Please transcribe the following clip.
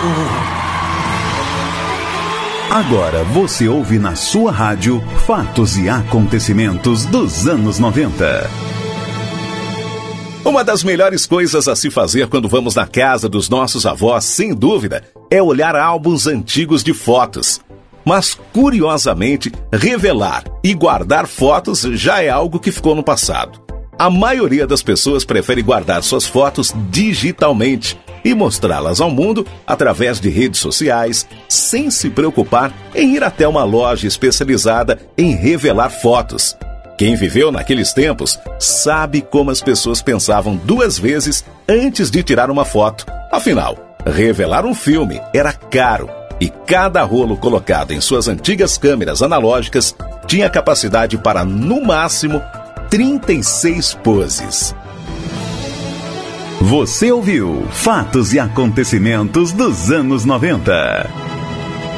Agora você ouve na sua rádio fatos e acontecimentos dos anos 90. Uma das melhores coisas a se fazer quando vamos na casa dos nossos avós, sem dúvida, é olhar álbuns antigos de fotos. Mas, curiosamente, revelar e guardar fotos já é algo que ficou no passado. A maioria das pessoas prefere guardar suas fotos digitalmente e mostrá-las ao mundo através de redes sociais, sem se preocupar em ir até uma loja especializada em revelar fotos. Quem viveu naqueles tempos sabe como as pessoas pensavam duas vezes antes de tirar uma foto. Afinal, revelar um filme era caro e cada rolo colocado em suas antigas câmeras analógicas tinha capacidade para, no máximo, 36 poses. Você ouviu Fatos e Acontecimentos dos anos 90.